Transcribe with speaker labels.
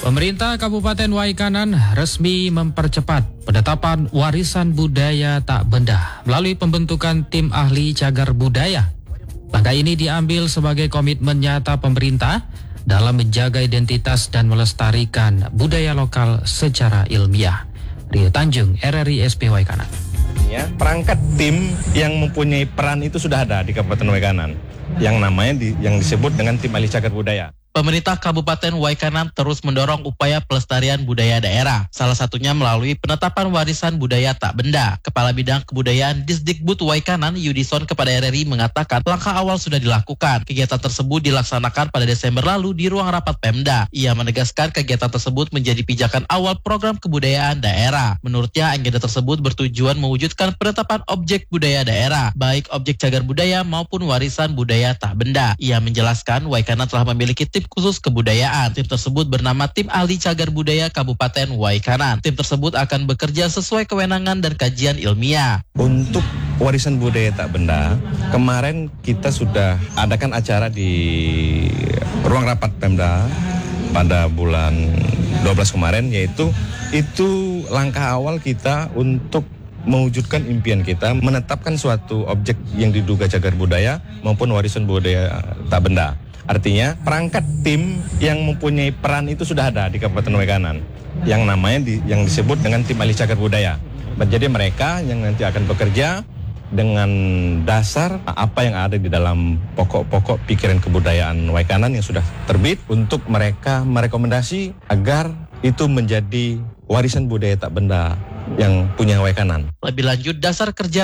Speaker 1: Pemerintah Kabupaten Waikanan resmi mempercepat penetapan warisan budaya tak benda melalui pembentukan tim ahli cagar budaya. Langkah ini diambil sebagai komitmen nyata pemerintah dalam menjaga identitas dan melestarikan budaya lokal secara ilmiah. Rio Tanjung, RRI SP Waikanan.
Speaker 2: Ya, perangkat tim yang mempunyai peran itu sudah ada di Kabupaten Waikanan, yang namanya yang disebut dengan tim ahli cagar budaya.
Speaker 3: Pemerintah Kabupaten Waikanan terus mendorong upaya pelestarian budaya daerah, salah satunya melalui penetapan warisan budaya tak benda. Kepala Bidang Kebudayaan Disdikbud Waikanan, Yudison, kepada RRI mengatakan langkah awal sudah dilakukan. Kegiatan tersebut dilaksanakan pada Desember lalu di ruang rapat Pemda. Ia menegaskan kegiatan tersebut menjadi pijakan awal program kebudayaan daerah. Menurutnya, agenda tersebut bertujuan mewujudkan penetapan objek budaya daerah, baik objek cagar budaya maupun warisan budaya tak benda. Ia menjelaskan Waikanan telah memiliki tim khusus kebudayaan. Tim tersebut bernama Tim Ahli Cagar Budaya Kabupaten Waikanan. Tim tersebut akan bekerja sesuai kewenangan dan kajian ilmiah.
Speaker 2: Untuk warisan budaya tak benda, kemarin kita sudah adakan acara di ruang rapat Pemda pada bulan 12 kemarin, yaitu itu langkah awal kita untuk mewujudkan impian kita menetapkan suatu objek yang diduga cagar budaya maupun warisan budaya tak benda. Artinya perangkat tim yang mempunyai peran itu sudah ada di Kabupaten Waikanan, yang namanya yang disebut dengan tim ahli cagar budaya. Jadi mereka yang nanti akan bekerja dengan dasar apa yang ada di dalam pokok-pokok pikiran kebudayaan Waikanan yang sudah terbit, untuk mereka merekomendasi agar itu menjadi warisan budaya tak benda yang punya Waikanan.
Speaker 3: Lebih lanjut, dasar kerja